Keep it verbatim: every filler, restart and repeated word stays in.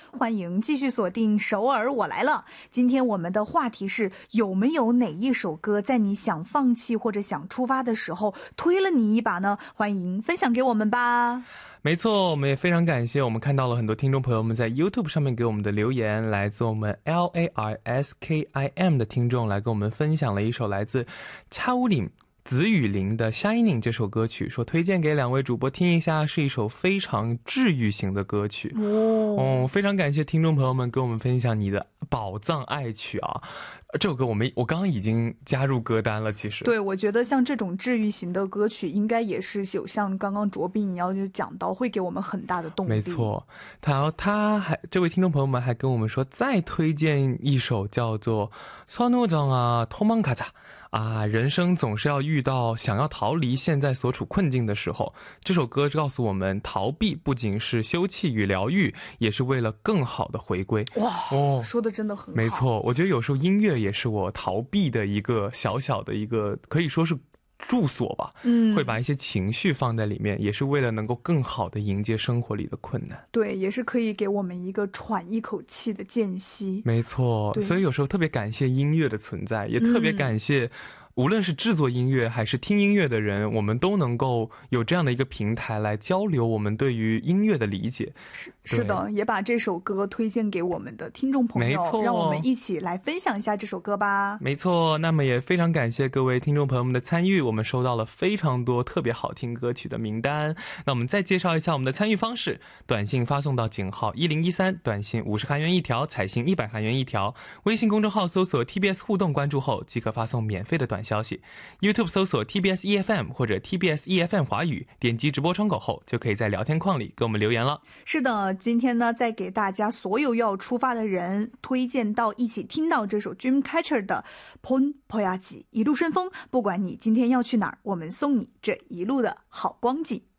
欢迎继续锁定首尔我来了。今天我们的话题是，有没有哪一首歌在你想放弃或者想出发的时候推了你一把呢？欢迎分享给我们吧。 没错，我们也非常感谢我们看到了很多听众朋友们在 YouTube 上面给我们的留言，来自我们 L A R S K I M 的听众来跟我们分享了一首来自차우림子雨林的 Shining 这首歌曲，说推荐给两位主播听一下，是一首非常治愈型的歌曲。哦，非常感谢听众朋友们跟我们分享你的宝藏爱曲啊。这首歌我们我刚刚已经加入歌单了，其实对，我觉得像这种治愈型的歌曲应该也是有像刚刚卓斌你要就讲到会给我们很大的动力。 没错，他他还这位听众朋友们还跟我们说再推荐一首叫做선우정아 도망가자啊，人生总是要遇到想要逃离现在所处困境的时候，这首歌告诉我们，逃避不仅是休憩与疗愈，也是为了更好的回归。 哇，哦，说的真的很好。 没错，我觉得有时候音乐也是我逃避的一个小小的一个，可以说是住所吧，嗯，会把一些情绪放在里面，也是为了能够更好的迎接生活里的困难。 对，也是可以给我们一个喘一口气的间隙。 没错，所以有时候特别感谢音乐的存在，也特别感谢无论是制作音乐还是听音乐的人，我们都能够有这样的一个平台来交流我们对于音乐的理解。 是, 是的，也把这首歌推荐给我们的听众朋友， 没错， 让我们一起来分享一下这首歌吧。 没错，那么也非常感谢各位听众朋友们的参与，我们收到了非常多特别好听歌曲的名单。那我们再介绍一下我们的参与方式，短信发送到井号一零一三，短信五十韩元一条，彩信一百韩元一条，微信公众号搜索 T B S 互动关注后即可发送免费的短消息， YouTube 搜索 T B S E F M 或者 T B S E F M 华语，点击直播窗口后就可以在聊天框里给我们留言了。 是的，今天呢再给大家所有要出发的人推荐到一起听到这首 Dreamcatcher 的 본 버야지 一路顺风，不管你今天要去哪儿，我们送你这一路的好光景。